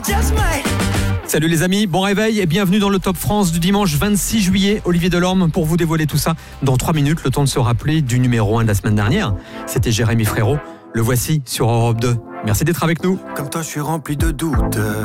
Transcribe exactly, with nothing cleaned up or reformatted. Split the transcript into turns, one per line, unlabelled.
Salut les amis, bon réveil et bienvenue dans le Top France du dimanche vingt-six juillet. Olivier Delorme pour vous dévoiler tout ça dans trois minutes, le temps de se rappeler du numéro un de la semaine dernière. C'était Jérémy Frérot, le voici sur Europe deux. Merci d'être avec nous.
Comme toi je suis rempli de doutes,